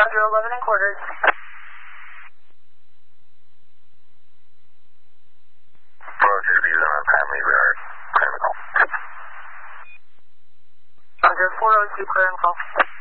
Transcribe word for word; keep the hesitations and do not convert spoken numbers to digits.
Roger, eleven and quarters. Roger, these are on family, we are clear and call. Roger, four oh two, clear and call.